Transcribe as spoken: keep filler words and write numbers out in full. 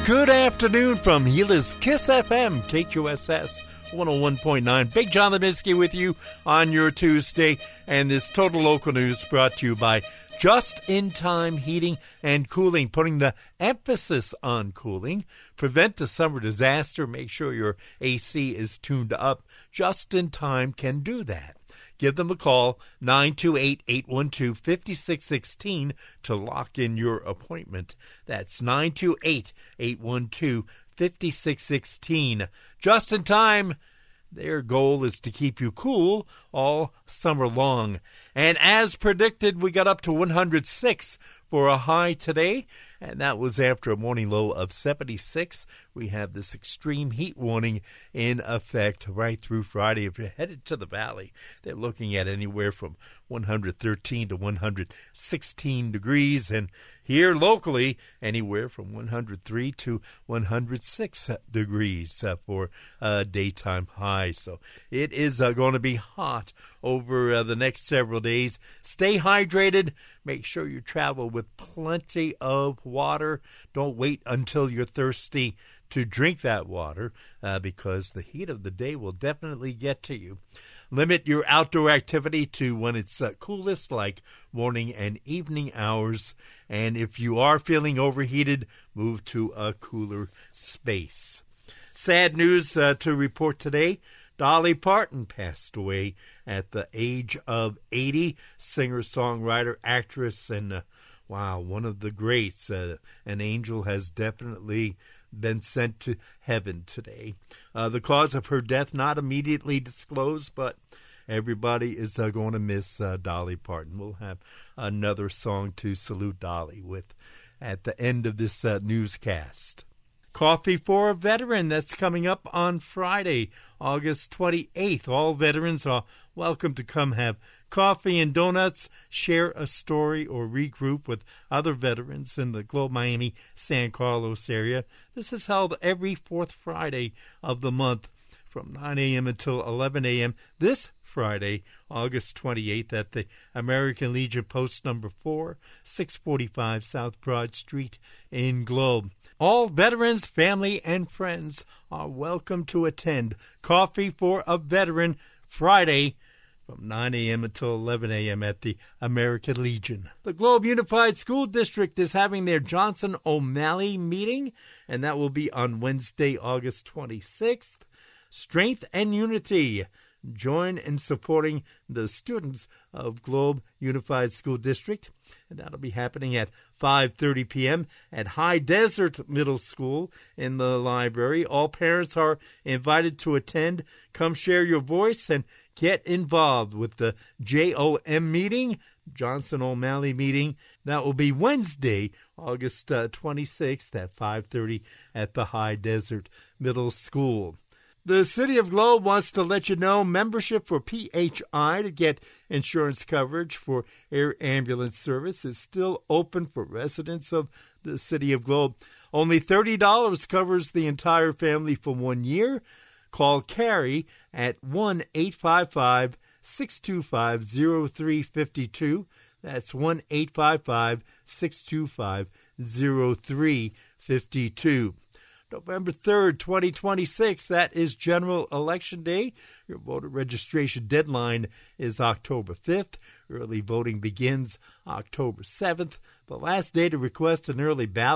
Good afternoon from Gila's Kiss F M, K Q S S one oh one point nine. Big John Leminski with you on your Tuesday. And this Total Local News brought to you by Just-in-Time Heating and Cooling, putting the emphasis on cooling. Prevent a summer disaster. Make sure your A C is tuned up. Just-in-Time can do that. Give them a call, nine two eight, eight one two, five six one six, to lock in your appointment. That's nine two eight, eight one two, five six one six. Just in time, their goal is to keep you cool all summer long. And as predicted, we got up to one hundred six for a high today, and that was after a morning low of seventy-six. We have this extreme heat warning in effect right through Friday. If you're headed to the valley, they're looking at anywhere from one hundred thirteen to one hundred sixteen degrees, and here locally, anywhere from one hundred three to one hundred six degrees uh, for a daytime high. So it is uh, going to be hot over uh, the next several days. Stay hydrated. Make sure you travel with plenty of water. Don't wait until you're thirsty to drink that water uh, because the heat of the day will definitely get to you. Limit your outdoor activity to when it's uh, coolest, like morning and evening hours. And if you are feeling overheated, move to a cooler space. Sad news uh, to report today. Dolly Parton passed away at the age of eighty. Singer, songwriter, actress, and uh, wow, one of the greats. Uh, an angel has definitely been sent to heaven today. Uh, the cause of her death not immediately disclosed, but everybody is uh, going to miss uh, Dolly Parton. We'll have another song to salute Dolly with at the end of this uh, newscast. Coffee for a Veteran, that's coming up on Friday, August twenty-eighth. All veterans are welcome to come have coffee and donuts, share a story, or regroup with other veterans in the Globe, Miami, San Carlos area. This is held every fourth Friday of the month from nine a.m. until eleven a.m. This Friday, August twenty-eighth, at the American Legion Post number four, six forty-five South Broad Street in Globe. All veterans, family, and friends are welcome to attend Coffee for a Veteran Friday from nine a.m. until eleven a.m. at the American Legion. The Globe Unified School District is having their Johnson O'Malley meeting, and that will be on Wednesday, August twenty-sixth. Strength and Unity. Join in supporting the students of Globe Unified School District, and that'll be happening at five thirty p.m. at High Desert Middle School in the library. All parents are invited to attend. Come share your voice and get involved with the J O M meeting, Johnson O'Malley meeting. That will be Wednesday, August uh, twenty-sixth at five thirty at the High Desert Middle School. The City of Globe wants to let you know membership for P H I to get insurance coverage for air ambulance service is still open for residents of the City of Globe. Only thirty dollars covers the entire family for one year. Call Carrie at one eight five five, six two five, zero three five two. That's one eight five five, six two five, zero three five two. November third, twenty twenty-six, that is General Election Day. Your voter registration deadline is October fifth. Early voting begins October seventh. The last day to request an early ballot